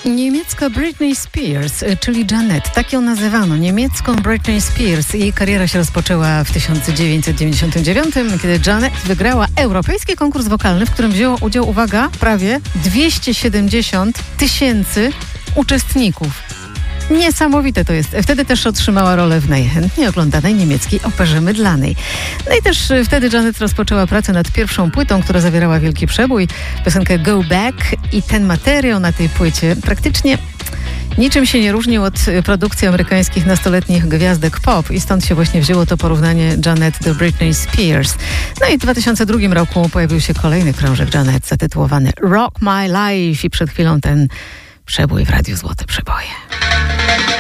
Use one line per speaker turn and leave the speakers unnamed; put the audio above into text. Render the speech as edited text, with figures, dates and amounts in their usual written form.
Niemiecka Britney Spears, czyli Janet, tak ją nazywano, niemiecką Britney Spears. Jej kariera się rozpoczęła w 1999, kiedy Janet wygrała europejski konkurs wokalny, w którym wzięło udział, uwaga, prawie 270 000 uczestników. Niesamowite to jest. Wtedy też otrzymała rolę w najchętniej oglądanej niemieckiej operze mydlanej. No i też wtedy Janet rozpoczęła pracę nad pierwszą płytą, która zawierała wielki przebój, piosenkę Go Back, i ten materiał na tej płycie praktycznie niczym się nie różnił od produkcji amerykańskich nastoletnich gwiazdek pop, i stąd się właśnie wzięło to porównanie Janet do Britney Spears. No i w 2002 roku pojawił się kolejny krążek Janet zatytułowany Rock My Life, i przed chwilą ten przebój w Radiu Złote Przeboje.